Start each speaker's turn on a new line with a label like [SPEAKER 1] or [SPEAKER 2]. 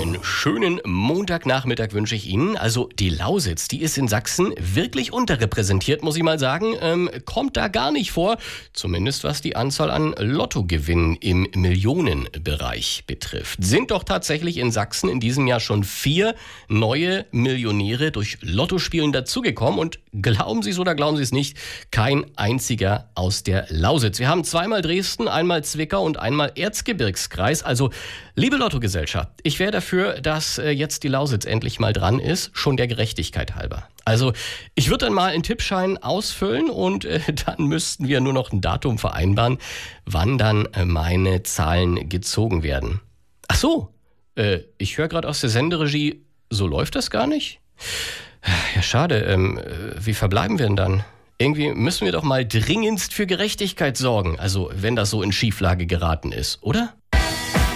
[SPEAKER 1] Einen schönen Montagnachmittag wünsche ich Ihnen. Also die Lausitz, die ist in Sachsen wirklich unterrepräsentiert, muss ich mal sagen. Kommt da gar nicht vor, zumindest was die Anzahl an Lottogewinnen im Millionenbereich betrifft. Sind doch tatsächlich in Sachsen in diesem Jahr schon 4 neue Millionäre durch Lottospielen dazugekommen. Und glauben Sie es oder glauben Sie es nicht, kein einziger aus der Lausitz. Wir haben zweimal Dresden, einmal Zwickau und einmal Erzgebirgskreis. Also liebe Lottogesellschaft, ich wäre dafür, dass jetzt die Lausitz endlich mal dran ist, schon der Gerechtigkeit halber. Also ich würde dann mal einen Tippschein ausfüllen und dann müssten wir nur noch ein Datum vereinbaren, wann dann meine Zahlen gezogen werden. Ach so, ich höre gerade aus der Senderegie, so läuft das gar nicht? Ja, schade. Wie verbleiben wir denn dann? Irgendwie müssen wir doch mal dringendst für Gerechtigkeit sorgen, also wenn das so in Schieflage geraten ist, oder?